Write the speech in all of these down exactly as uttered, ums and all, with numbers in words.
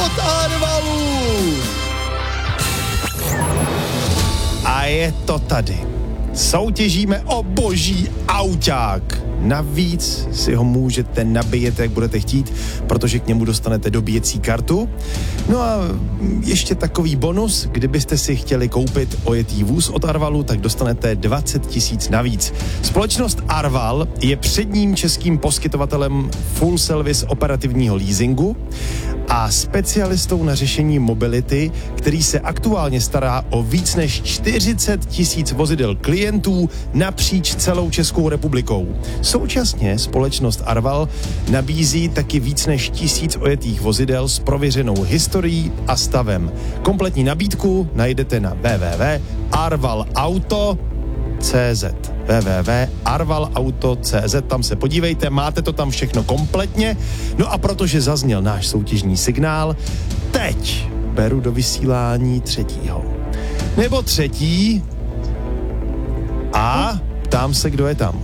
od Arvalu. A je to tady. Soutěžíme o boží auták. Navíc si ho můžete nabíjet, jak budete chtít, protože k němu dostanete dobíjecí kartu. No a ještě takový bonus, kdybyste si chtěli koupit ojetý vůz od Arvalu, tak dostanete dvacet tisíc navíc. Společnost Arval je předním českým poskytovatelem full service operativního leasingu a specialistou na řešení mobility, který se aktuálně stará o víc než čtyřicet tisíc vozidel klientů napříč celou Českou republikou. Současně společnost Arval nabízí taky víc než tisíc ojetých vozidel s prověřenou historií a stavem. Kompletní nabídku najdete na w w w tečka arval auto tečka c z w w w tečka arval auto tečka c z, tam se podívejte, máte to tam všechno kompletně. No a protože zazněl náš soutěžní signál, teď beru do vysílání třetího. Nebo třetí a ptám se, kdo je tam.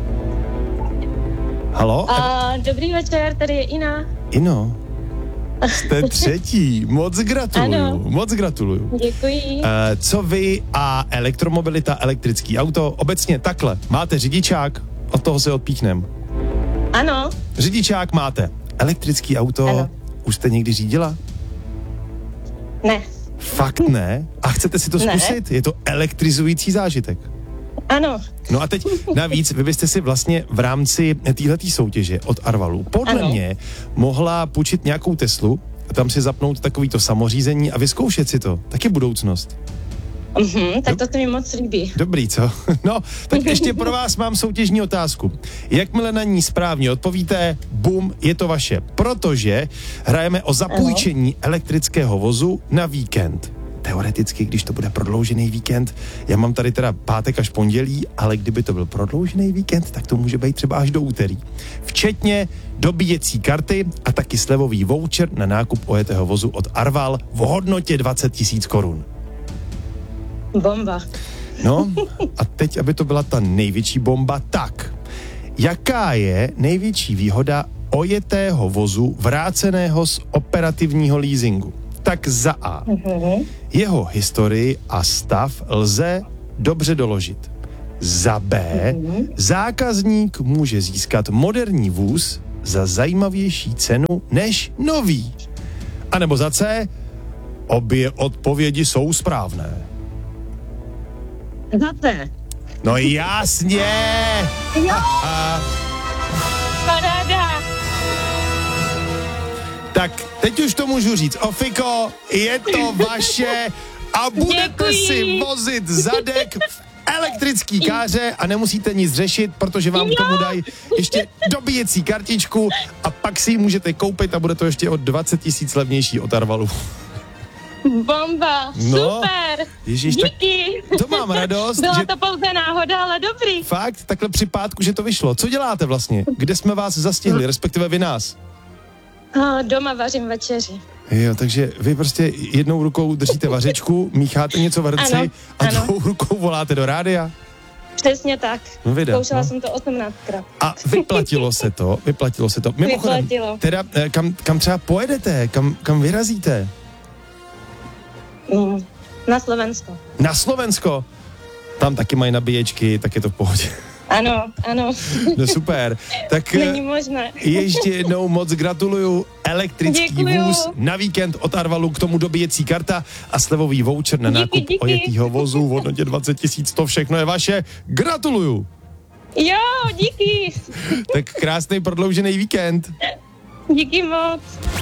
Halo? A, dobrý večer, tady je Ina. Ino, jste třetí, moc gratuluju, Ano. moc gratuluju. Děkuji. Uh, co vy a elektromobilita, elektrický auto, obecně takhle, máte řidičák, od toho se odpíchnem. Ano. Řidičák máte, elektrický auto, Ano. už jste někdy řídila? Ne. Fakt ne? A chcete si to Ne. zkusit? Je to elektrizující zážitek. Ano. No a teď navíc, vy byste si vlastně v rámci téhletý soutěže od Arvalu podle Ano. mě mohla půjčit nějakou Teslu a tam si zapnout takovýto samořízení a vyzkoušet si to. Tak je budoucnost. Mhm, tak to se mi moc líbí. Dobrý, co? No, tak ještě pro vás mám soutěžní otázku. Jakmile na ní správně odpovíte, bum, je to vaše. Protože hrajeme o zapůjčení elektrického vozu na víkend. Teoreticky, když to bude prodloužený víkend, já mám tady teda pátek až pondělí, ale kdyby to byl prodloužený víkend, tak to může být třeba až do úterý. Včetně dobíjecí karty a taky slevový voucher na nákup ojetého vozu od Arval v hodnotě dvacet tisíc korun. Bomba. No a teď, aby to byla ta největší bomba, tak jaká je největší výhoda ojetého vozu vráceného z operativního leasingu? Tak za A. Mhm. Jeho historii a stav lze dobře doložit. Za B. Mhm. Zákazník může získat moderní vůz za zajímavější cenu než nový. A nebo za C. Obě odpovědi jsou správné. Zase. No jasně! Jo, A, paráda. tak teď už to můžu říct. Ofiko, je to vaše a budete Děkuji. si vozit zadek v elektrický káře a nemusíte nic řešit, protože vám k tomu dají ještě dobíjecí kartičku a pak si ji můžete koupit a bude to ještě o dvacet tisíc levnější od Arvalu. Bomba. No, Super. Ježíš, tak Díky. to mám radost, Byla že to pouze náhoda, ale dobrý. fakt takhle při pátku, že to vyšlo. Co děláte vlastně? Kde jsme vás zastihli, respektive vy nás? A, doma vařím večeři. Jo, takže vy prostě jednou rukou držíte vařečku, mícháte něco v hrnci Ano, a ano. druhou rukou voláte do rádia. Přesně tak. No vida, Zkoušela no. jsem to osmnáctkrát. A vyplatilo se to, vyplatilo se to. Mimochodem, Vyplatilo. teda eh, kam, kam třeba pojedete, kam, kam vyrazíte? Mm. Na Slovensko. Na Slovensko. Tam taky mají nabíječky, tak je to v pohodě. Ano, ano. No super. Tak eh, Není možné. ještě jednou moc gratuluju. Elektrický Děkuju. vůz na víkend od Arvalu, k tomu dobíjecí karta a slevový voucher na Díky, nákup díky. ojetýho vozu v hodnotě dvacet tisíc. To všechno je vaše. Gratuluju. Jo, díky. Tak krásný prodloužený víkend. Díky moc.